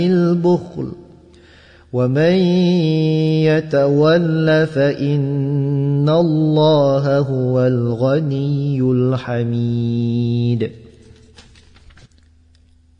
البخل ومن يتول فإن الله هو الغني الحميد